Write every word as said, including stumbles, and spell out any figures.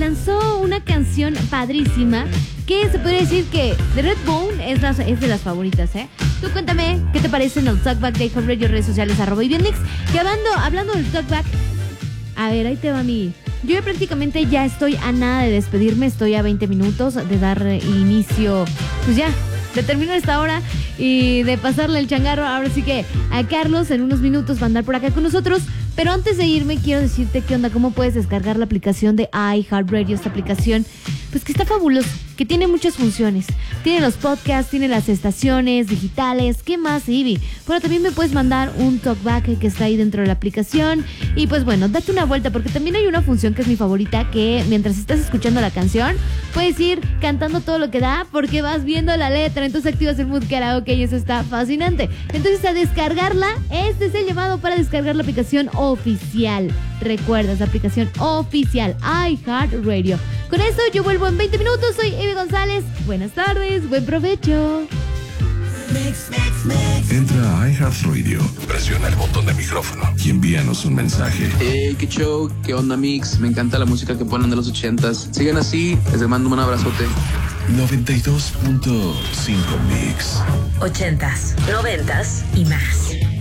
lanzó una canción padrísima que se podría decir que de Redbone es, las, es de las favoritas, ¿eh? Tú cuéntame qué te parece en el Talkback de iHeartRadio, redes sociales, arroba y bien mix. Que hablando, hablando del Talkback, a ver, ahí te va mi... Yo ya prácticamente ya estoy a nada de despedirme, estoy a veinte minutos de dar inicio, pues ya, de terminar esta hora y de pasarle el changarro. Ahora sí que a Carlos en unos minutos va a andar por acá con nosotros. Pero antes de irme quiero decirte qué onda, cómo puedes descargar la aplicación de iHeartRadio, esta aplicación, pues que está fabulosa, que tiene muchas funciones. Tiene los podcasts, tiene las estaciones digitales, ¿qué más, Ivy? Bueno, también me puedes mandar un talkback que está ahí dentro de la aplicación. Y pues bueno, date una vuelta, porque también hay una función que es mi favorita, que mientras estás escuchando la canción, puedes ir cantando todo lo que da, porque vas viendo la letra, entonces activas el mood karaoke y eso está fascinante. Entonces a descargarla, este es el llamado para descargar la aplicación oficial. Recuerda, esa aplicación oficial, iHeartRadio. Con esto yo vuelvo en veinte minutos, soy Ivy González. Buenas tardes, buen provecho. Mix, mix, mix. Entra a iHeartRadio, presiona el botón de micrófono y envíanos un mensaje. Hey, qué show, qué onda, Mix. Me encanta la música que ponen de los ochentas. Sigan así, les mando un abrazote. noventa y dos punto cinco Mix. Ochentas, noventas y más.